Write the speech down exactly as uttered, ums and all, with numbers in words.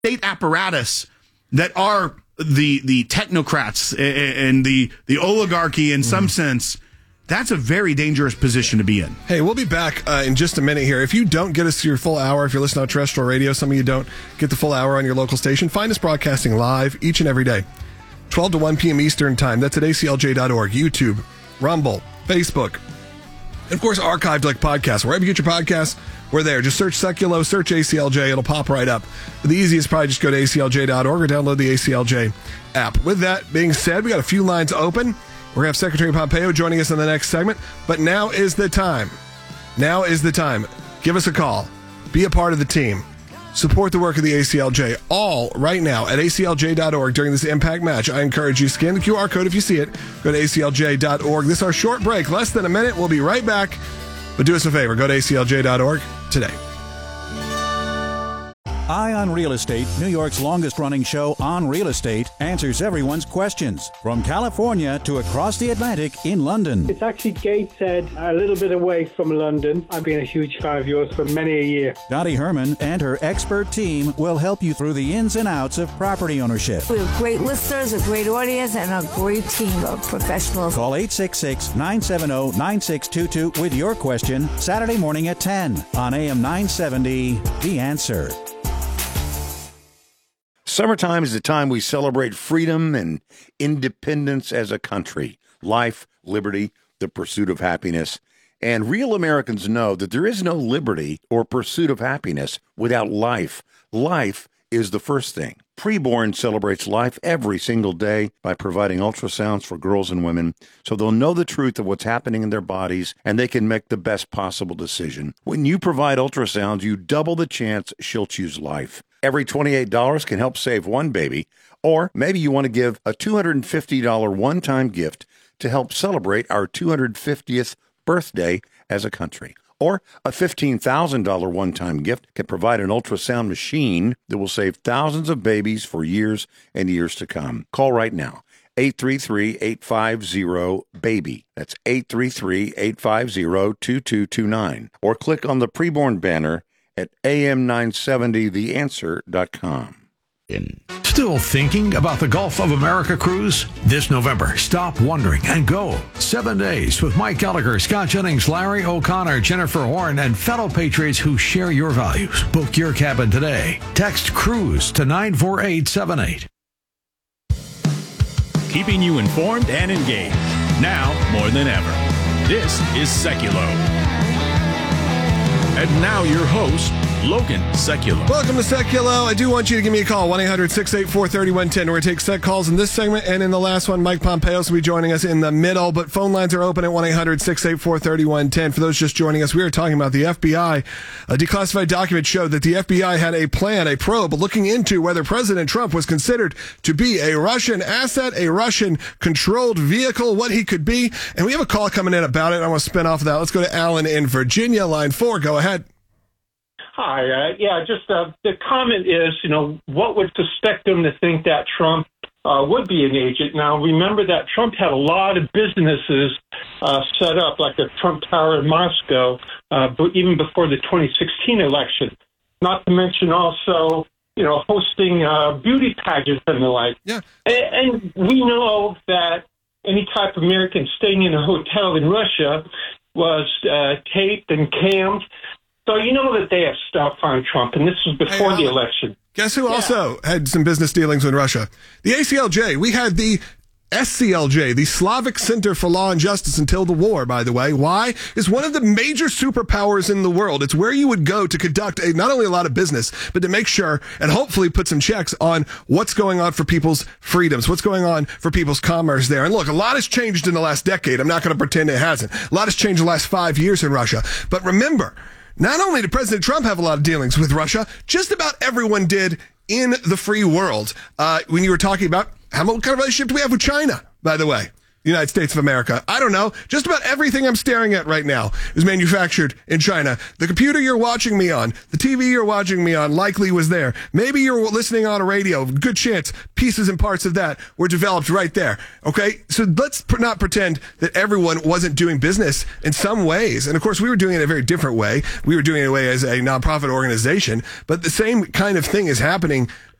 state apparatus that are the the technocrats and the, the oligarchy in some mm. sense, that's a very dangerous position to be in. Hey, we'll be back uh, in just a minute here. If you don't get us to your full hour, if you're listening on terrestrial radio, some of you don't get the full hour on your local station, find us broadcasting live each and every day, twelve to one p.m. Eastern Time. That's at A C L J dot org, YouTube, Rumble, Facebook, and, of course, archived like podcasts. Wherever you get your podcasts, we're there. Just search Seculo, search A C L J. It'll pop right up. But the easiest is probably just go to A C L J dot org or download the A C L J app. With that being said, we got a few lines open. We're going to have Secretary Pompeo joining us in the next segment. But now is the time. Now is the time. Give us a call. Be a part of the team. Support the work of the A C L J. All right now at A C L J dot org during this Impact match. I encourage you, scan the Q R code if you see it. Go to A C L J dot org. This is our short break. Less than a minute. We'll be right back. But do us a favor. Go to A C L J dot org today. Eye on Real Estate, New York's longest-running show on real estate, answers everyone's questions. From California to across the Atlantic in London. It's actually Gateshead, a little bit away from London. I've been a huge fan of yours for many a year. Dottie Herman and her expert team will help you through the ins and outs of property ownership. We have great listeners, a great audience, and a great team of professionals. Call eight six six, nine seven zero, nine six two two with your question Saturday morning at ten on A M nine seventy, The Answer. Summertime is the time we celebrate freedom and independence as a country, life, liberty, the pursuit of happiness. And real Americans know that there is no liberty or pursuit of happiness without life. Life is the first thing. Preborn celebrates life every single day by providing ultrasounds for girls and women so they'll know the truth of what's happening in their bodies and they can make the best possible decision. When you provide ultrasounds, you double the chance she'll choose life. Every twenty-eight dollars can help save one baby, or maybe you want to give a two hundred fifty dollars one-time gift to help celebrate our two hundred fiftieth birthday as a country. Or a fifteen thousand dollars one-time gift can provide an ultrasound machine that will save thousands of babies for years and years to come. Call right now, eight three three, eight five zero, BABY. That's eight three three, eight five zero, two two two nine. Or click on the Preborn banner at A M nine seventy the answer dot com. Still thinking about the Gulf of America cruise? This November, stop wondering and go. Seven days with Mike Gallagher, Scott Jennings, Larry O'Connor, Jennifer Horn, and fellow patriots who share your values. Book your cabin today. Text CRUISE to nine four eight seven eight. Keeping you informed and engaged. Now more than ever. This is Seculo. And now your host, Logan Seculo. Welcome to Seculo. I do want you to give me a call, one eight hundred, six eight four, three one one zero. We're going to take set calls in this segment, and in the last one, Mike Pompeo will be joining us in the middle, but phone lines are open at one eight hundred, six eight four, three one one zero. For those just joining us, we are talking about the F B I. A declassified document showed that the F B I had a plan, a probe, looking into whether President Trump was considered to be a Russian asset, a Russian-controlled vehicle, what he could be, and we have a call coming in about it. I want to spin off of that. Let's go to Alan in Virginia, line four. Go ahead. Hi. Uh, yeah, just uh, the comment is, you know, what would suspect them to think that Trump uh, would be an agent? Now, remember that Trump had a lot of businesses uh, set up, like the Trump Tower in Moscow, uh, but even before the twenty sixteen election. Not to mention also, you know, hosting uh, beauty pageants and the like. Yeah. And, and we know that any type of American staying in a hotel in Russia was uh, taped and cammed. So you know that they have stuff on Trump, and this was before hey, the election. Guess who yeah. also had some business dealings with Russia? The A C L J. We had the S C L J, the Slavic Center for Law and Justice until the war, by the way. Why? It's one of the major superpowers in the world. It's where you would go to conduct a, not only a lot of business, but to make sure and hopefully put some checks on what's going on for people's freedoms, what's going on for people's commerce there. And look, a lot has changed in the last decade. I'm not going to pretend it hasn't. A lot has changed in the last five years in Russia. But remember, not only did President Trump have a lot of dealings with Russia, just about everyone did in the free world. Uh, when you were talking about how what kind of relationship do we have with China, by the way? United States of America. I don't know. Just about everything I'm staring at right now is manufactured in China. The computer you're watching me on, the T V you're watching me on likely was there. Maybe you're listening on a radio. Good chance pieces and parts of that were developed right there. Okay? So let's pr- not pretend that everyone wasn't doing business in some ways. And of course, we were doing it in a very different way. We were doing it a way as a nonprofit organization, but the same kind of thing is happening